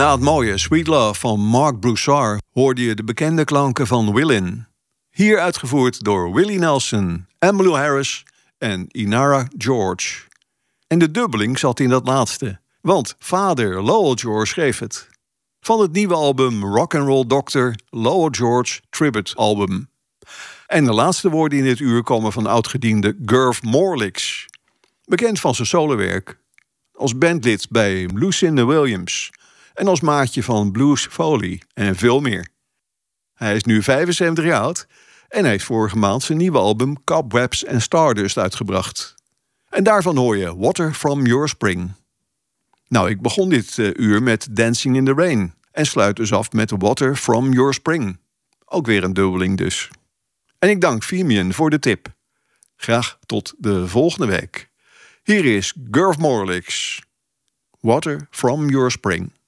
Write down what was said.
Na het mooie Sweet Love van Mark Broussard hoorde je de bekende klanken van Willin. Hier uitgevoerd door Willie Nelson, Emmylou Harris en Inara George. En de dubbeling zat in dat laatste, want vader Lowell George schreef het. Van het nieuwe album Rock'n'Roll Doctor Lowell George Tribute Album. En de laatste woorden in dit uur komen van oudgediende Gurf Morlix. Bekend van zijn solowerk. Als bandlid bij Lucinda Williams. En als maatje van Blues Foley en veel meer. Hij is nu 75 jaar oud en heeft vorige maand zijn nieuwe album Cobwebs and Stardust uitgebracht. En daarvan hoor je Water from Your Spring. Nou, ik begon dit uur met Dancing in the Rain en sluit dus af met Water from Your Spring. Ook weer een dubbeling dus. En ik dank Femian voor de tip. Graag tot de volgende week. Hier is Gurf Morlix. Water from Your Spring.